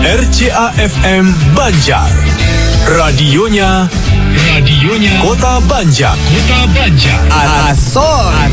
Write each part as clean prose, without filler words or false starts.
RCA FM Banjar. Radionya Kota Banjar. Asoy.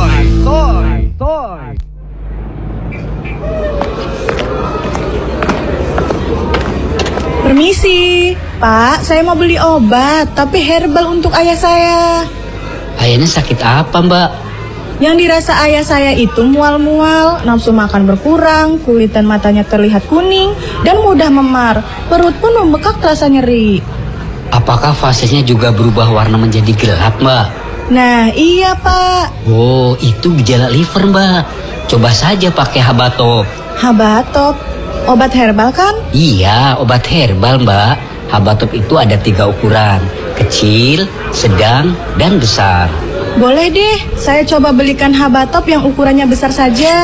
Permisi, Pak, saya mau beli obat, tapi herbal untuk ayah saya. Ayahnya sakit apa, Mbak? Yang dirasa ayah saya itu mual-mual, nafsu makan berkurang, kulit dan matanya terlihat kuning, dan mudah memar. Perut pun membekak terasa nyeri. Apakah fasenya juga berubah warna menjadi gelap, Mbak? Nah, iya, Pak. Oh, itu gejala liver, Mbak. Coba saja pakai Habatop. Habatop, obat herbal kan? Iya, obat herbal, Mbak. Habatop itu ada 3 ukuran. Kecil, sedang, dan besar. Boleh deh, saya coba belikan Habatop yang ukurannya besar saja.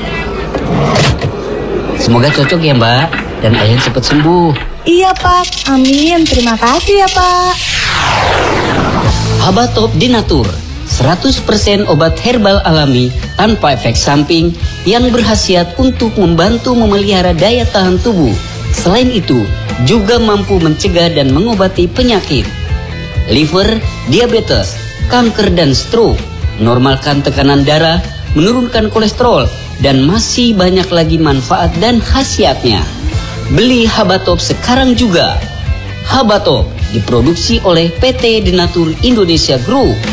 Semoga cocok ya, Mbak. Dan ayah cepat sembuh. Iya, Pak. Amin. Terima kasih ya, Pak. Habatop Dinatur, 100% obat herbal alami tanpa efek samping yang berkhasiat untuk membantu memelihara daya tahan tubuh. Selain itu, juga mampu mencegah dan mengobati penyakit liver, diabetes, kanker dan stroke, menormalkan tekanan darah, menurunkan kolesterol, dan masih banyak lagi manfaat dan khasiatnya. Beli Habatop sekarang juga. Habatop diproduksi oleh PT Denatur Indonesia Group.